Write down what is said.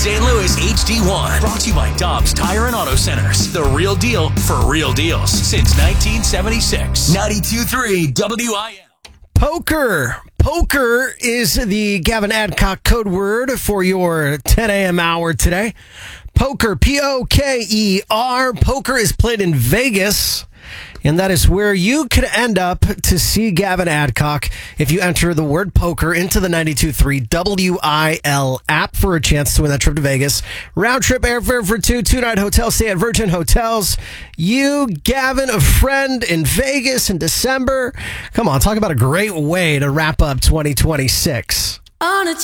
St. Louis HD1. Brought to you by Dobbs Tire and Auto Centers. The real deal for real deals since 1976. 92.3 WIL. Poker. Poker is the Gavin Adcock code word for your 10 a.m. hour today. Poker, P-O-K-E-R. Poker is played in Vegas, and that is where you could end up to see Gavin Adcock if you enter the word poker into the 92.3 WIL app for a chance to win that trip to Vegas. Round trip airfare for two-night hotel stay at Virgin Hotels. You, Gavin, a friend in Vegas in December. Come on, talk about a great way to wrap up 2026. On a